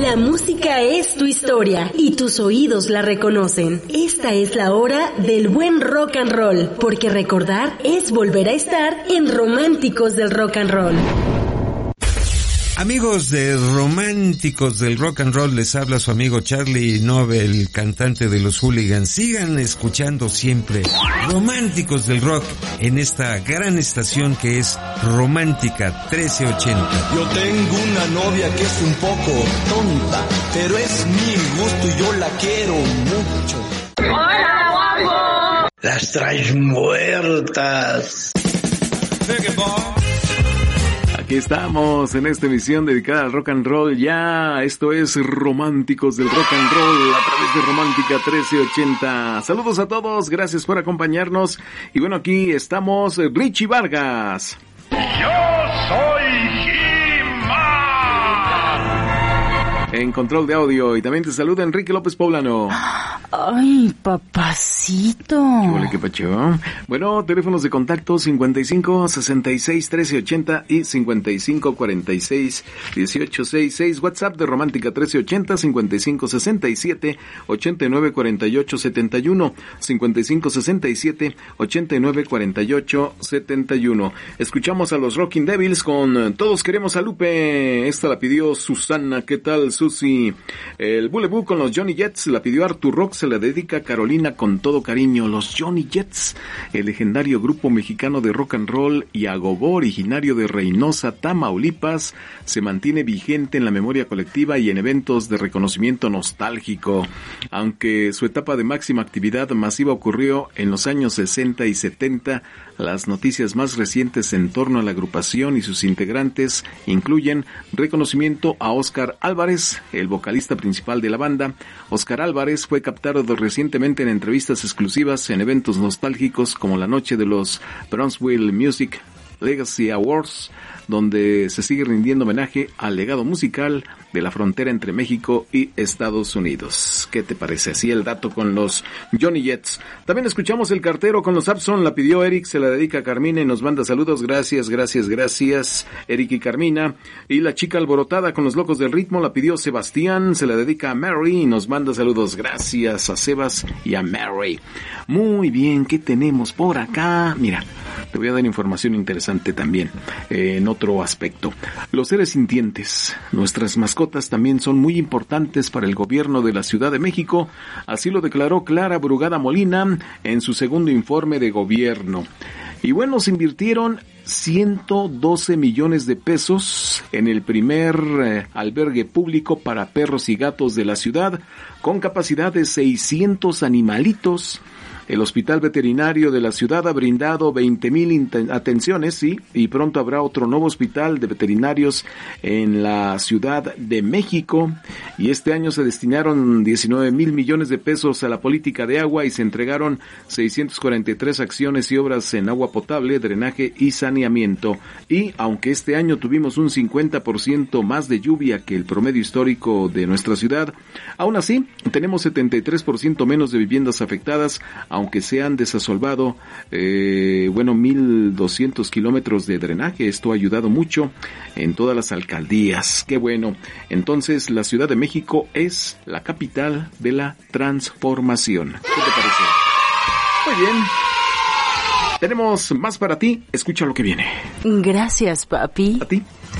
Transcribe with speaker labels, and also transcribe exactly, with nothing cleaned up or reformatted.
Speaker 1: La música es tu historia y tus oídos la reconocen. Esta es la hora del buen rock and roll, porque recordar es volver a estar en Románticos del Rock and Roll.
Speaker 2: Amigos de Románticos del Rock and Roll, les habla su amigo Charlie Nobel, cantante de los Hooligans. Sigan escuchando siempre Románticos del Rock en esta gran estación que es Romántica trece ochenta.
Speaker 3: Yo tengo una novia que es un poco tonta, pero es mi gusto y yo la quiero mucho.
Speaker 4: ¡Hola, guapo!
Speaker 3: Las traes muertas.
Speaker 5: Aquí estamos en esta emisión dedicada al rock and roll. Ya, esto es Románticos del Rock and Roll a través de Romántica trece ochenta. Saludos a todos, gracias por acompañarnos. Y bueno, aquí estamos Richie Vargas.
Speaker 6: Yo soy He-Man.
Speaker 5: En control de audio, y también te saluda Enrique López Poblano.
Speaker 7: Ay, papacito.
Speaker 5: ¿Qué huele, qué pacho? Bueno, teléfonos de contacto cincuenta y cinco, sesenta y seis, trece ochenta y cincuenta y cinco, cuarenta y seis, dieciocho sesenta y seis. WhatsApp de Romántica trece ochenta, cincuenta y cinco, sesenta y siete, ochenta y nueve, cuarenta y ocho, setenta y uno. cincuenta y cinco, sesenta y siete, ochenta y nueve, cuarenta y ocho, setenta y uno. Escuchamos a los Rocking Devils con Todos Queremos a Lupe. Esta la pidió Susana. ¿Qué tal, Susi? El Bulebú con los Johnny Jets la pidió Artur Rock. Se la dedica a Carolina con todo cariño. Los Johnny Jets, el legendario grupo mexicano de rock and roll y agogó, originario de Reynosa, Tamaulipas, se mantiene vigente en la memoria colectiva y en eventos de reconocimiento nostálgico. Aunque su etapa de máxima actividad masiva ocurrió en los años sesenta y setenta, las noticias más recientes en torno a la agrupación y sus integrantes incluyen reconocimiento a Óscar Álvarez, el vocalista principal de la banda. Óscar Álvarez fue captado recientemente en entrevistas exclusivas en eventos nostálgicos como la noche de los Brownsville Music Legacy Awards, donde se sigue rindiendo homenaje al legado musical de la frontera entre México y Estados Unidos. ¿Qué te parece? Así el dato con los Johnny Jets. También escuchamos El Cartero con los Abson, la pidió Eric, se la dedica a Carmina y nos manda saludos. Gracias, gracias, gracias, Eric y Carmina. Y La Chica Alborotada con los Locos del Ritmo la pidió Sebastián, se la dedica a Mary y nos manda saludos. Gracias a Sebas y a Mary. Muy bien, ¿qué tenemos por acá? Mira, te voy a dar información interesante también, eh, en otro aspecto. Los seres sintientes, nuestras mascotas, también son muy importantes para el gobierno de la Ciudad de México, así lo declaró Clara Brugada Molina en su segundo informe de gobierno. Y bueno, se invirtieron ciento doce millones de pesos en el primer eh, albergue público para perros y gatos de la ciudad, con capacidad de seiscientos animalitos. El Hospital Veterinario de la ciudad ha brindado veinte mil atenciones, sí, y pronto habrá otro nuevo hospital de veterinarios en la Ciudad de México. Y este año se destinaron diecinueve mil millones de pesos a la política de agua y se entregaron seiscientas cuarenta y tres acciones y obras en agua potable, drenaje y saneamiento. Y aunque este año tuvimos un cincuenta por ciento más de lluvia que el promedio histórico de nuestra ciudad, aún así tenemos setenta y tres por ciento menos de viviendas afectadas, aunque se han desasolvado, eh, bueno, mil doscientos kilómetros de drenaje. Esto ha ayudado mucho en todas las alcaldías. ¡Qué bueno! Entonces, la Ciudad de México es la capital de la transformación. ¿Qué te parece? Muy bien. Tenemos más para ti. Escucha lo que viene.
Speaker 7: Gracias, papi.
Speaker 5: ¿A ti?